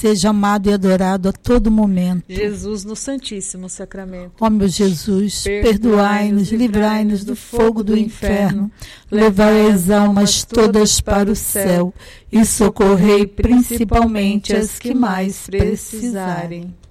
seja amado e adorado a todo momento. Jesus no Santíssimo Sacramento. Ó meu Jesus, perdoai-nos, livrai-nos do fogo do inferno, levai as almas todas para o céu e socorrei principalmente as que mais precisarem.